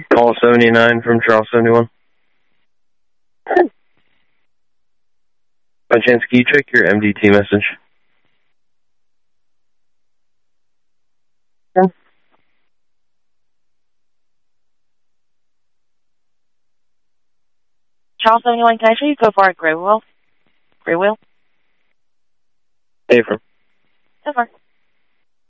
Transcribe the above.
Call 79 from Charles 71. By chance, can you check your MDT message? Charles 71, can I show you go for a gray wheel? Gray wheel? Hey, from. So far.